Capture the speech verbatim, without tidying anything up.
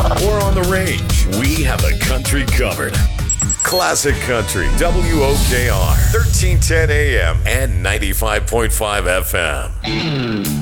or on the range, we have the country covered. Classic Country, W O K R, thirteen ten A M and ninety-five point five F M.